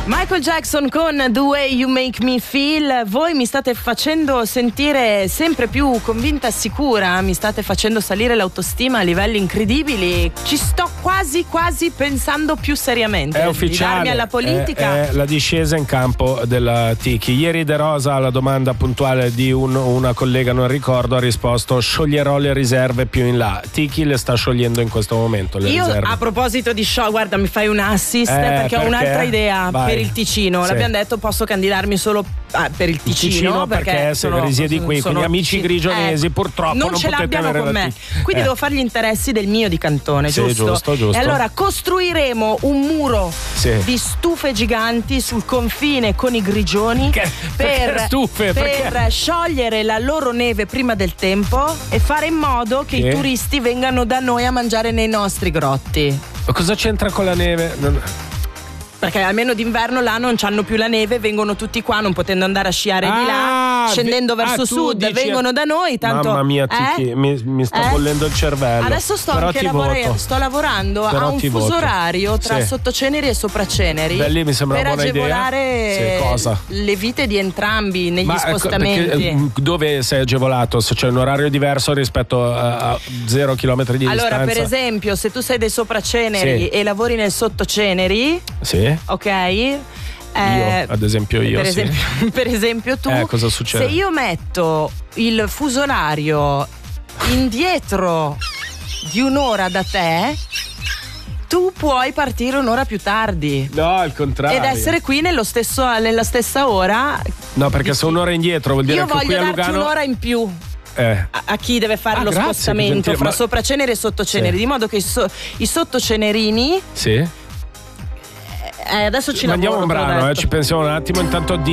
Michael Jackson con The Way You Make Me Feel. Voi mi state facendo sentire sempre più convinta e sicura, mi state facendo salire l'autostima a livelli incredibili. Ci sto quasi pensando più seriamente è ufficiale, di darmi alla politica. è la discesa in campo della Tiki. Ieri De Rosa alla domanda puntuale di una collega, non ricordo, ha risposto: scioglierò le riserve più in là. Tiki le sta sciogliendo in questo momento le riserve. A proposito di guarda, mi fai un assist perché ho un'altra idea. Vai. Per il Ticino, sì. L'abbiamo detto, posso candidarmi solo per il Ticino perché risiedi qui, quindi amici grigionesi purtroppo non ce potete l'abbiamo avere con me, quindi devo fare gli interessi del mio di cantone, sì, giusto. E allora costruiremo un muro di stufe giganti sul confine con i grigioni per sciogliere la loro neve prima del tempo e fare in modo che i turisti vengano da noi a mangiare nei nostri grotti. Ma cosa c'entra con la neve? Perché almeno d'inverno là non c'hanno più la neve, vengono tutti qua non potendo andare a sciare di là, scendendo verso sud, vengono da noi, tanto. Mamma mia, Tiki, mi sta bollendo il cervello. Adesso sto lavorando a un fuso orario tra Sottoceneri e Sopraceneri. Belli, mi sembra per una buona agevolare le vite di entrambi negli spostamenti. Dove sei agevolato? Se c'è un orario diverso rispetto a 0 chilometri di distanza? Allora, per esempio, se tu sei dei Sopraceneri e lavori nel Sottoceneri, ok? Ad esempio per esempio tu, cosa succede? Se io metto il fuso orario indietro di un'ora da te, tu puoi partire un'ora più tardi. No, al contrario. Ed essere qui nella stessa ora. No, perché se un'ora indietro vuol dire io che qui a Lugano. Io voglio darti un'ora in più. A chi deve fare lo spostamento fra Sopraceneri e Sottoceneri, di modo che i sottocenerini adesso ci mandiamo un brano, ci pensiamo un attimo. Intanto